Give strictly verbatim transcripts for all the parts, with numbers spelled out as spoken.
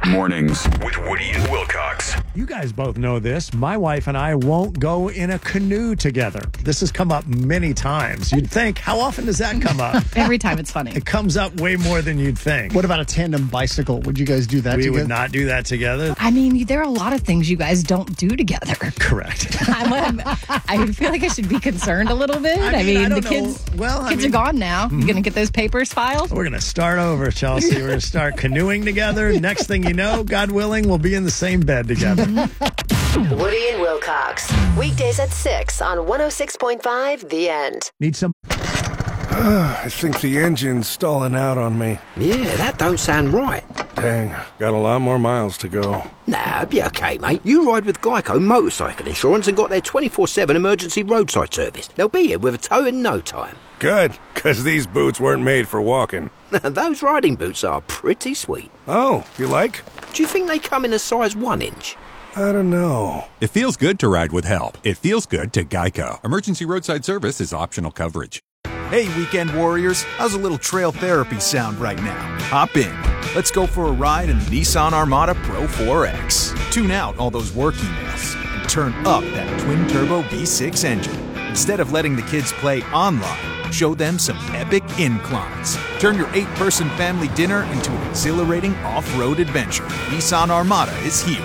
Mornings with Woody and Wilcox. You guys both know this. My wife and I won't go in a canoe together. This has come up many times. You'd think, how often does that come up? Every time it's funny. It comes up way more than you'd think. What about a tandem bicycle? Would you guys do that we together? would not do that together. I mean, there are a lot of things you guys don't do together. Correct. I'm, I feel like I should be concerned a little bit. I I mean, mean, I the don't know. kids, Well, I kids mean- are gone now. Mm-hmm. You going to get those papers filed? We're going to start over, Chelsea. We're going to start canoeing together. Next thing you know, God willing, we'll be in the same bed together. Woody and Wilcox. Weekdays at six on one oh six point five The End. Need some... I think the engine's stalling out on me. Yeah, that don't sound right. Dang, got a lot more miles to go. Nah, be okay, mate. You ride with Geico Motorcycle Insurance and got their twenty-four seven emergency roadside service. They'll be here with a tow in no time. Good, because these boots weren't made for walking. Those riding boots are pretty sweet. Oh, you like? Do you think they come in a size one inch? I don't know. It feels good to ride with help. It feels good to Geico. Emergency roadside service is optional coverage. Hey, weekend warriors, how's a little trail therapy sound right now? Hop in. Let's go for a ride in the Nissan Armada Pro four X. Tune out all those work emails and turn up that twin-turbo V six engine. Instead of letting the kids play online, show them some epic inclines. Turn your eight-person family dinner into an exhilarating off-road adventure. Nissan Armada is here.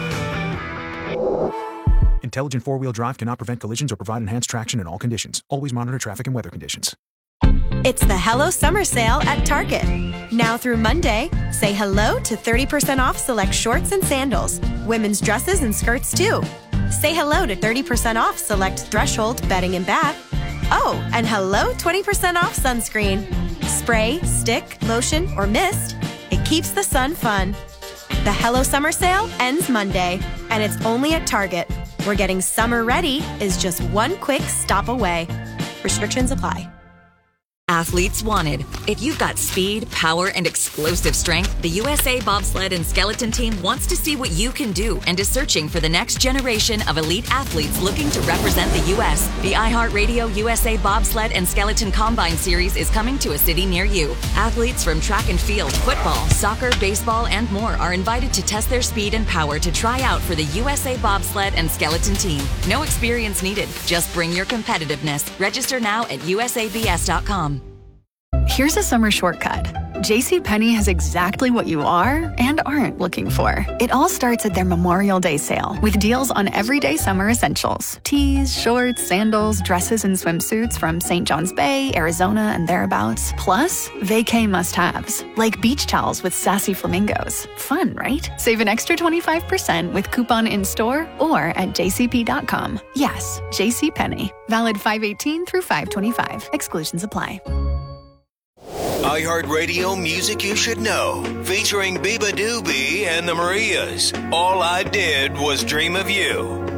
Intelligent four-wheel drive cannot prevent collisions or provide enhanced traction in all conditions. Always monitor traffic and weather conditions. It's the Hello Summer Sale at Target. Now through Monday, say hello to thirty percent off select shorts and sandals. Women's dresses and skirts too. Say hello to thirty percent off select Threshold bedding and bath. Oh, and hello twenty percent off sunscreen. Spray, stick, lotion, or mist. It keeps the sun fun. The Hello Summer Sale ends Monday, and it's only at Target, where getting summer ready is just one quick stop away. Restrictions apply. Athletes wanted. If you've got speed, power, and explosive strength, the U S A Bobsled and Skeleton Team wants to see what you can do and is searching for the next generation of elite athletes looking to represent the U S The iHeartRadio U S A Bobsled and Skeleton Combine Series is coming to a city near you. Athletes from track and field, football, soccer, baseball, and more are invited to test their speed and power to try out for the U S A Bobsled and Skeleton Team. No experience needed. Just bring your competitiveness. Register now at U S A B S dot com. Here's a summer shortcut. JCPenney has exactly what you are and aren't looking for. It all starts at their Memorial Day sale with deals on everyday summer essentials. Tees, shorts, sandals, dresses, and swimsuits from Saint John's Bay, Arizona, and thereabouts. Plus, vacay must-haves, like beach towels with sassy flamingos. Fun, right? Save an extra twenty-five percent with coupon in-store or at j c p dot com. Yes, JCPenney. Valid five eighteen through five twenty-five. Exclusions apply. iHeartRadio Music You Should Know, featuring Biba Doobie and the Marias. All I Did Was Dream of You.